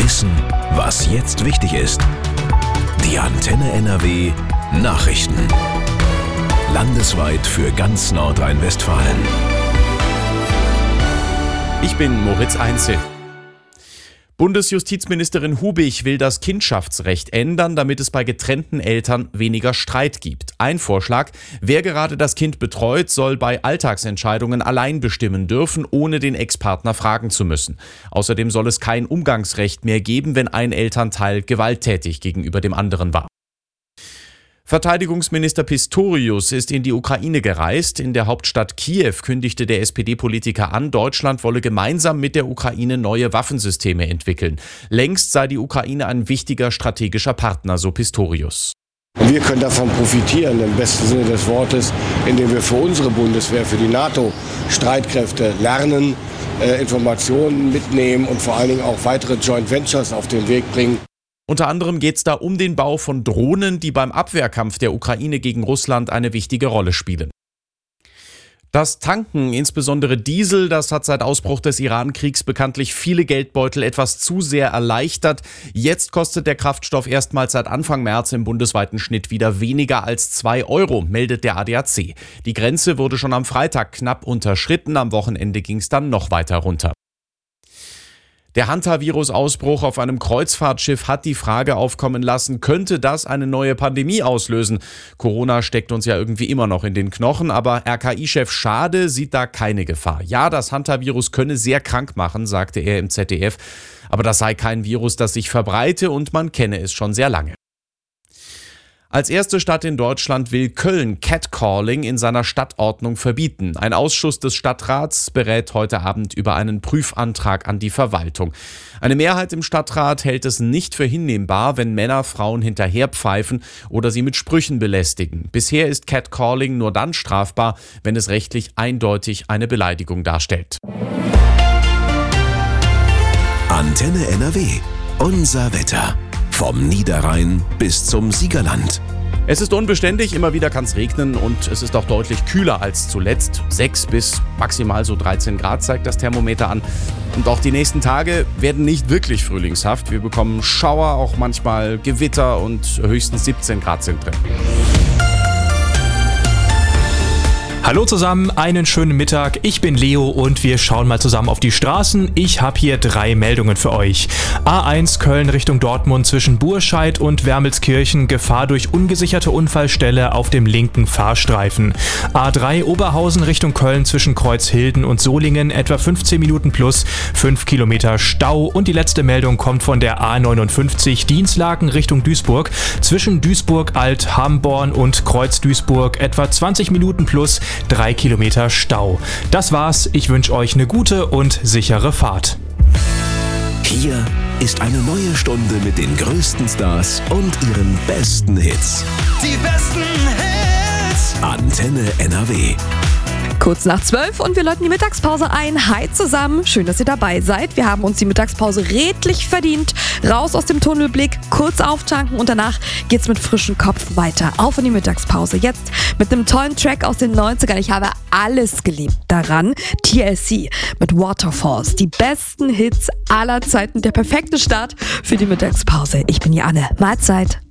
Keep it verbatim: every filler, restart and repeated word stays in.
Wissen, was jetzt wichtig ist. Die Antenne N R W Nachrichten. Landesweit für ganz Nordrhein-Westfalen. Ich bin Moritz Einzel. Bundesjustizministerin Hubig will das Kindschaftsrecht ändern, damit es bei getrennten Eltern weniger Streit gibt. Ein Vorschlag: Wer gerade das Kind betreut, soll bei Alltagsentscheidungen allein bestimmen dürfen, ohne den Ex-Partner fragen zu müssen. Außerdem soll es kein Umgangsrecht mehr geben, wenn ein Elternteil gewalttätig gegenüber dem anderen war. Verteidigungsminister Pistorius ist in die Ukraine gereist. In der Hauptstadt Kiew kündigte der S P D-Politiker an, Deutschland wolle gemeinsam mit der Ukraine neue Waffensysteme entwickeln. Längst sei die Ukraine ein wichtiger strategischer Partner, so Pistorius. Wir können davon profitieren, im besten Sinne des Wortes, indem wir für unsere Bundeswehr, für die NATO-Streitkräfte lernen, äh, Informationen mitnehmen und vor allen Dingen auch weitere Joint Ventures auf den Weg bringen. Unter anderem geht es da um den Bau von Drohnen, die beim Abwehrkampf der Ukraine gegen Russland eine wichtige Rolle spielen. Das Tanken, insbesondere Diesel, das hat seit Ausbruch des Iran-Kriegs bekanntlich viele Geldbeutel etwas zu sehr erleichtert. Jetzt kostet der Kraftstoff erstmals seit Anfang März im bundesweiten Schnitt wieder weniger als zwei Euro, meldet der A D A C. Die Grenze wurde schon am Freitag knapp unterschritten, am Wochenende ging es dann noch weiter runter. Der Hantavirus-Ausbruch auf einem Kreuzfahrtschiff hat die Frage aufkommen lassen, könnte das eine neue Pandemie auslösen? Corona steckt uns ja irgendwie immer noch in den Knochen, aber R K I-Chef Schade sieht da keine Gefahr. Ja, das Hantavirus könne sehr krank machen, sagte er im Z D F, aber das sei kein Virus, das sich verbreite und man kenne es schon sehr lange. Als erste Stadt in Deutschland will Köln Catcalling in seiner Stadtordnung verbieten. Ein Ausschuss des Stadtrats berät heute Abend über einen Prüfantrag an die Verwaltung. Eine Mehrheit im Stadtrat hält es nicht für hinnehmbar, wenn Männer Frauen hinterherpfeifen oder sie mit Sprüchen belästigen. Bisher ist Catcalling nur dann strafbar, wenn es rechtlich eindeutig eine Beleidigung darstellt. Antenne N R W. Unser Wetter. Vom Niederrhein bis zum Siegerland. Es ist unbeständig, immer wieder kann es regnen und es ist auch deutlich kühler als zuletzt. sechs bis maximal so dreizehn Grad zeigt das Thermometer an. Und auch die nächsten Tage werden nicht wirklich frühlingshaft. Wir bekommen Schauer, auch manchmal Gewitter und höchstens siebzehn Grad sind drin. Hallo zusammen, einen schönen Mittag. Ich bin Leo und wir schauen mal zusammen auf die Straßen. Ich habe hier drei Meldungen für euch. A eins Köln Richtung Dortmund zwischen Burscheid und Wermelskirchen. Gefahr durch ungesicherte Unfallstelle auf dem linken Fahrstreifen. A drei Oberhausen Richtung Köln zwischen Kreuzhilden und Solingen. Etwa fünfzehn Minuten plus fünf Kilometer Stau. Und die letzte Meldung kommt von der A neunundfünfzig Dienstlaken Richtung Duisburg. Zwischen Duisburg, Alt, Hamborn und Kreuz Duisburg. Etwa zwanzig Minuten plus drei Kilometer Stau. Das war's. Ich wünsche euch eine gute und sichere Fahrt. Hier ist eine neue Stunde mit den größten Stars und ihren besten Hits. Die besten Hits. Antenne N R W. Kurz nach zwölf und wir läuten die Mittagspause ein. Hi zusammen, schön, dass ihr dabei seid. Wir haben uns die Mittagspause redlich verdient. Raus aus dem Tunnelblick, kurz auftanken und danach geht's mit frischem Kopf weiter. Auf in die Mittagspause. Jetzt mit einem tollen Track aus den neunzigern. Ich habe alles geliebt daran. T L C mit Waterfalls. Die besten Hits aller Zeiten. Der perfekte Start für die Mittagspause. Ich bin die Anne. Mahlzeit.